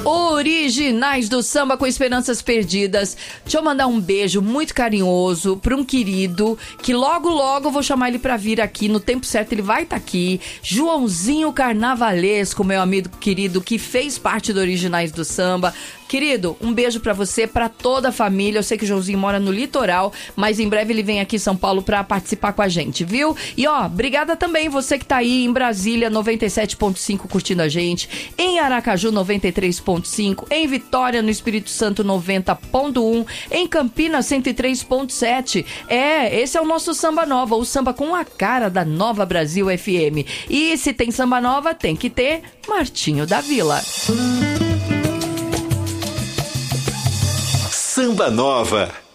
Originais do Samba com Esperanças Perdidas. Deixa eu mandar um beijo muito carinhoso para um querido que logo eu vou chamar ele para vir aqui no tempo certo, ele vai estar aqui. Joãozinho Carnavalesco, meu amigo querido, que fez parte do Originais do Samba. Querido, um beijo pra você, pra toda a família. Eu sei que o Joãozinho mora no litoral, mas em breve ele vem aqui em São Paulo pra participar com a gente, viu? E ó, obrigada também você que tá aí em Brasília 97.5 curtindo a gente, em Aracaju 93.5, em Vitória no Espírito Santo 90.1, em Campinas 103.7. Esse é o nosso Samba Nova, o samba com a cara da Nova Brasil FM. E se tem samba nova, tem que ter Martinho da Vila. Samba Nova.